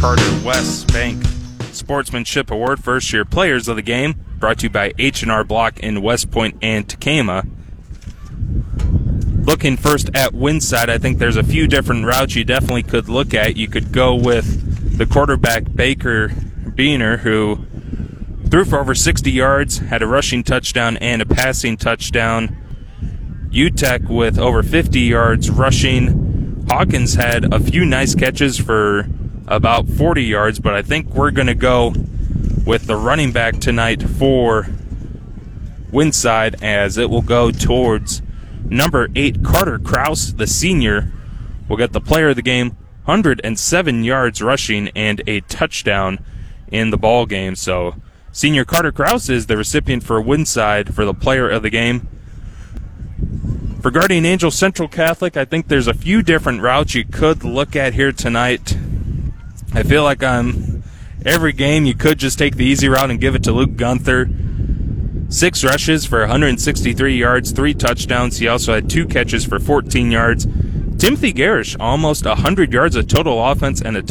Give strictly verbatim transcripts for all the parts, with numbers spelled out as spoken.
Charter West Bank Sportsmanship Award First Year Players of the Game, brought to you by H and R Block in West Point and Tacoma. Looking first at Winside, I think there's a few different routes you definitely could look at. You could go with the quarterback Baker Beener, who threw for over sixty yards, had a rushing touchdown and a passing touchdown. U T E C with over fifty yards rushing. Hawkins had a few nice catches for about forty yards, but I think we're going to go with the running back tonight for Winside, as it will go towards number eight, Carter Krause, the senior, will get the player of the game, one hundred seven yards rushing and a touchdown in the ball game. So senior Carter Krause is the recipient for Winside for the player of the game. For Guardian Angel Central Catholic, I think there's a few different routes you could look at here tonight. I feel like I'm every game you could just take the easy route and give it to Luke Gunther. Six rushes for one hundred sixty-three yards, three touchdowns. He also had two catches for fourteen yards. Timothy Garish, almost one hundred yards of total offense and a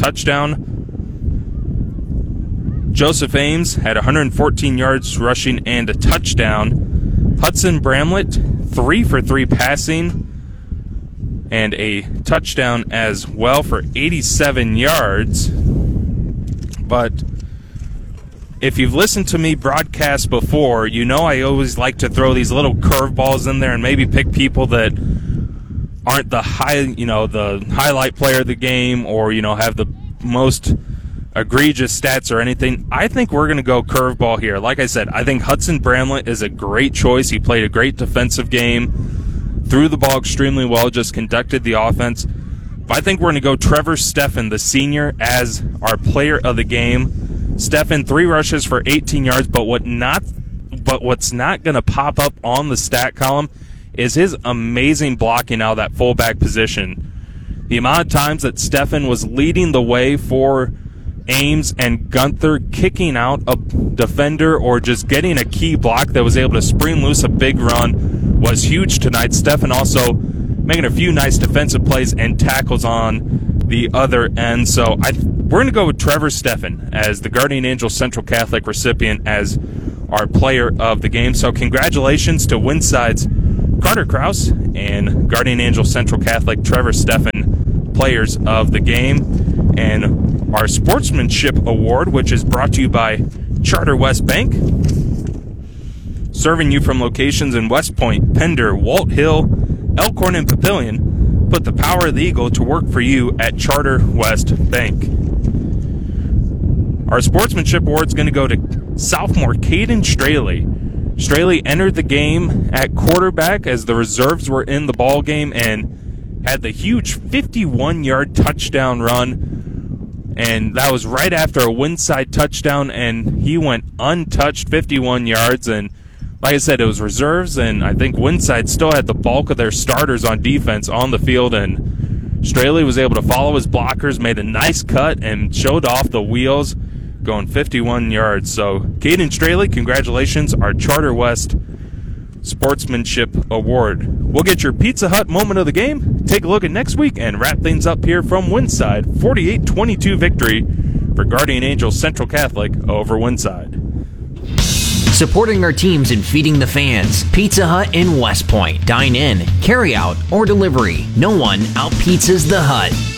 touchdown. Joseph Ames had one hundred fourteen yards rushing and a touchdown. Hudson Bramlett, three for three passing and a touchdown as well for eighty-seven yards. But if you've listened to me broadcast before, you know I always like to throw these little curveballs in there and maybe pick people that aren't the high, you know, the highlight player of the game, or, you know, have the most egregious stats or anything. I think we're going to go curveball here. Like I said, I think Hudson Bramlett is a great choice. He played a great defensive game, threw the ball extremely well, just conducted the offense. But I think we're going to go Trevor Steffen, the senior, as our player of the game. Steffen, three rushes for eighteen yards, but what not, but what's not going to pop up on the stat column is his amazing blocking out of that fullback position. The amount of times that Steffen was leading the way for Ames and Gunther, kicking out a defender or just getting a key block that was able to spring loose a big run, was huge tonight. Steffen also making a few nice defensive plays and tackles on the other end. So I, we're going to go with Trevor Steffen as the Guardian Angel Central Catholic recipient as our player of the game. So congratulations to Winside's Carter Krause and Guardian Angel Central Catholic Trevor Steffen, players of the game. And our Sportsmanship Award, which is brought to you by Charter West Bank, serving you from locations in West Point, Pender, Walt Hill, Elkhorn, and Papillion. Put the power of the Eagle to work for you at Charter West Bank. Our Sportsmanship Award is going to go to sophomore Caden Straley. Straley entered the game at quarterback as the reserves were in the ball game and had the huge fifty-one-yard touchdown run, and that was right after a Winside touchdown, and he went untouched, fifty-one yards. And like I said, it was reserves, and I think Winside still had the bulk of their starters on defense on the field, and Straley was able to follow his blockers, made a nice cut, and showed off the wheels, going fifty-one yards. So, Caden Straley, congratulations, our Charter West Sportsmanship Award. We'll get your Pizza Hut moment of the game, take a look at next week, and wrap things up here from Winside. forty-eight twenty-two victory for Guardian Angel Central Catholic over Winside. Supporting our teams and feeding the fans. Pizza Hut in West Point. Dine in, carry out, or delivery. No one out-pizzas the Hut.